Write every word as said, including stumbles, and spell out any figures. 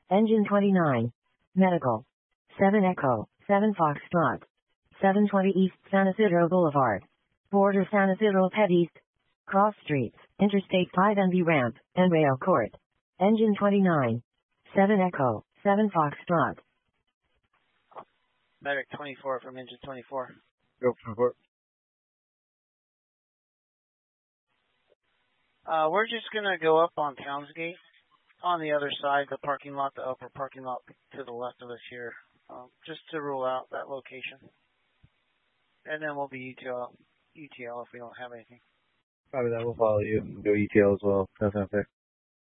Engine twenty-nine. Medical. seven Echo, seven Foxtrot. seven twenty East San Isidro Boulevard. Border San Isidro Pet East. Cross Streets, Interstate five N B Ramp, and Rail Court. Engine twenty-nine. seven Echo, seven Foxtrot. Medic twenty-four from engine twenty-four. Go for it. Uh, we're just going to go up on Townsgate, on the other side, the parking lot, the upper parking lot to the left of us here, um, just to rule out that location. And then we'll be U T L, U T L if we don't have anything. Probably that will follow you. Go E T L as well. That's not fair.